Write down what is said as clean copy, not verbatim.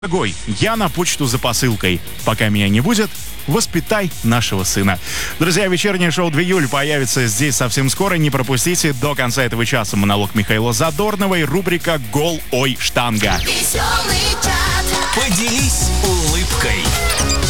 Дорогой, я на почту за посылкой. Пока меня не будет, воспитай нашего сына. Друзья, вечернее шоу 2 июля появится здесь совсем скоро. Не пропустите до конца этого часа монолог Михаила Задорнова и рубрика «Гол, ой, штанга». Поделись улыбкой.